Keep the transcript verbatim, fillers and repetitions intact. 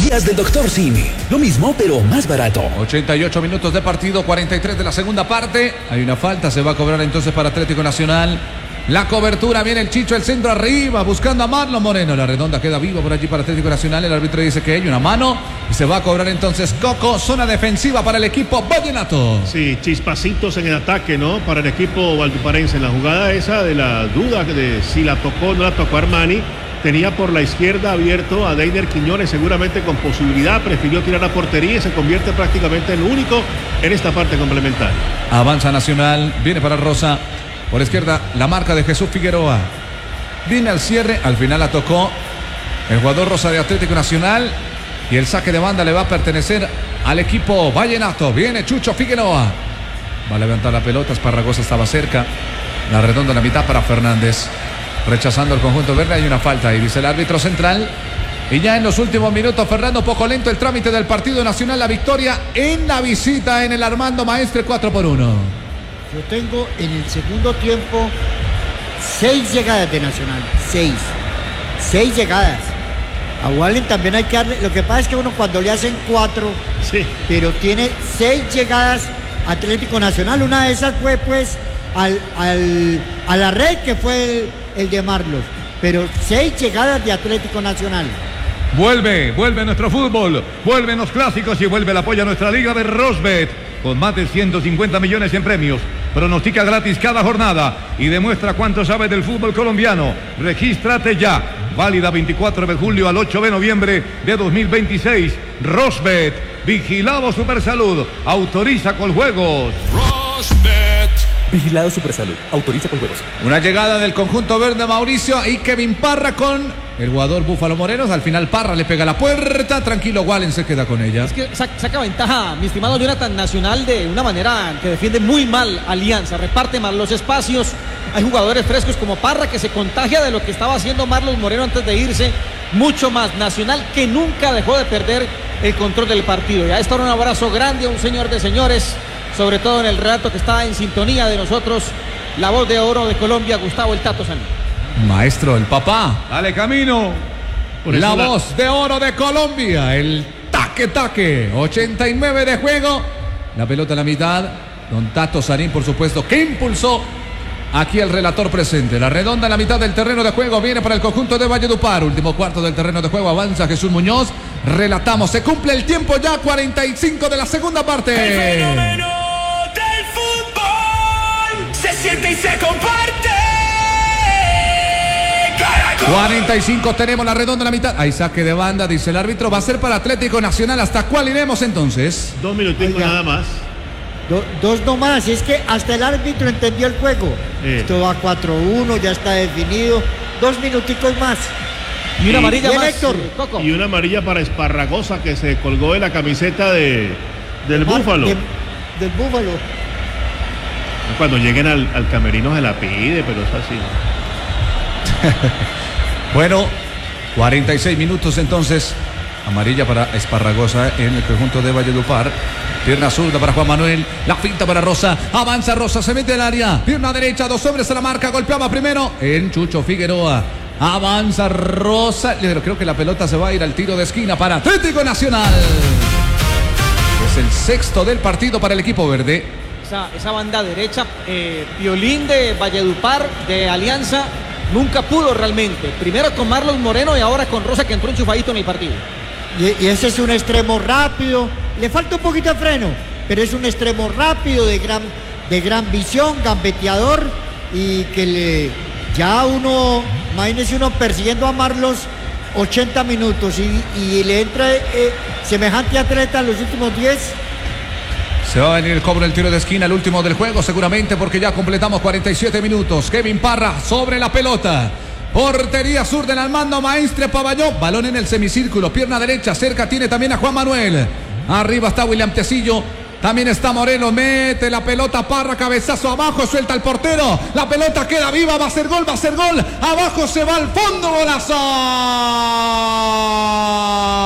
Pastillas del doctor Simi. Lo mismo, pero más barato. ochenta y ocho minutos de partido, cuarenta y tres de la segunda parte. Hay una falta, se va a cobrar entonces para Atlético Nacional. La cobertura, viene el Chicho, el centro arriba, buscando a Marlon Moreno. La redonda queda viva por allí para Atlético Nacional. El árbitro dice que hay una mano y se va a cobrar entonces Coco. Zona defensiva para el equipo vallenato. Sí, chispacitos en el ataque, ¿no? Para el equipo valduparense. En la jugada esa de la duda de si la tocó o no la tocó Armani, tenía por la izquierda abierto a Deiner Quiñones, seguramente con posibilidad. Prefirió tirar a portería y se convierte prácticamente en único en esta parte complementaria. Avanza Nacional, viene para Rosa. Por izquierda, la marca de Jesús Figueroa. Viene al cierre, al final la tocó el jugador Rosa de Atlético Nacional. Y el saque de banda le va a pertenecer al equipo vallenato. Viene Chucho Figueroa. Va a levantar la pelota, Esparragosa estaba cerca. La redonda en la mitad para Fernández. Rechazando el conjunto verde, hay una falta ahí, dice el árbitro central. Y ya en los últimos minutos, Fernando, poco lento el trámite del partido nacional. La victoria en la visita en el Armando Maestre, cuatro por uno. Yo tengo en el segundo tiempo seis llegadas de Nacional. Seis. Seis llegadas. A Wallen también hay que darle. Lo que pasa es que uno cuando le hacen cuatro, sí, pero tiene seis llegadas Atlético Nacional. Una de esas fue pues al, al, a la red, que fue el, el de Marlos. Pero seis llegadas de Atlético Nacional. Vuelve, vuelve nuestro fútbol, vuelven los clásicos y vuelve el apoyo a nuestra liga de Rosbet. Con más de ciento cincuenta millones en premios. Pronostica gratis cada jornada y demuestra cuánto sabes del fútbol colombiano. Regístrate ya. Válida veinticuatro de julio al ocho de noviembre de dos mil veintiséis. Rosbet. Vigilado Supersalud. Autoriza con juegos. Rosbet. Vigilado Supersalud. Autoriza con juegos. Una llegada del conjunto verde, Mauricio, y Kevin Parra con el jugador Búfalo Morenos. Al final Parra le pega la puerta. Tranquilo, Wallen se queda con ella. Es que saca ventaja, mi estimado Jonathan, Nacional de una manera que defiende muy mal Alianza. Reparte mal los espacios. Hay jugadores frescos como Parra que se contagia de lo que estaba haciendo Marlos Moreno antes de irse. Mucho más. Nacional que nunca dejó de perder el control del partido. Y a esta hora un abrazo grande a un señor de señores, sobre todo en el relato que está en sintonía de nosotros, la voz de oro de Colombia, Gustavo el Tato Sanz. Maestro, el papá. Dale camino. La voz la... de oro de Colombia, el taque taque. ochenta y nueve de juego. La pelota en la mitad. Don Tato Sanín, por supuesto, que impulsó aquí el relator presente. La redonda en la mitad del terreno de juego viene para el conjunto de Valledupar. Último cuarto del terreno de juego, avanza Jesús Muñoz. Relatamos, se cumple el tiempo ya, cuarenta y cinco de la segunda parte. El fenómeno del fútbol se siente y se comparte. Caracol. cuarenta y cinco tenemos la redonda en la mitad. Hay saque de banda, dice el árbitro. Va a ser para Atlético Nacional. ¿Hasta cuál iremos entonces? Dos minutitos nada más. Do, dos nomás, es que hasta el árbitro entendió el juego. Eh. Esto va cuatro uno, ya está definido. Dos minuticos más. Y una amarilla y más, Héctor. Coco. Y una amarilla para Esparragosa, que se colgó de la camiseta de, del Mar, Búfalo. De, del Búfalo. Cuando lleguen al, al camerino se la pide, pero es así. Bueno, cuarenta y seis minutos entonces. Amarilla para Esparragosa en el conjunto de Valledupar. Pierna zurda para Juan Manuel. La finta para Rosa. Avanza Rosa, se mete al área. Pierna derecha, dos hombres a la marca. Golpeaba primero en Chucho Figueroa. Avanza Rosa. Creo que la pelota se va a ir al tiro de esquina para Atlético Nacional. Es el sexto del partido para el equipo verde. Esa, esa banda derecha, eh, Violín de Valledupar, de Alianza, nunca pudo realmente. Primero con Marlos Moreno y ahora con Rosa, que entró enchufadito en el partido. Y, y ese es un extremo rápido. Le falta un poquito de freno, pero es un extremo rápido, de gran, de gran visión, gambeteador, y que le ya uno, imagínese uno persiguiendo a Marlos ochenta minutos y, y le entra eh, semejante atleta en los últimos diez. Se va a venir el cobro del tiro de esquina, el último del juego seguramente, porque ya completamos cuarenta y siete minutos. Kevin Parra sobre la pelota. Portería sur del Armando Maestre Paballón. Balón en el semicírculo, pierna derecha, cerca tiene también a Juan Manuel. Arriba está William Tecillo. También está Moreno, mete la pelota Parra, cabezazo abajo, suelta el portero. La pelota queda viva, va a ser gol, va a ser gol. Abajo se va al fondo, golazo.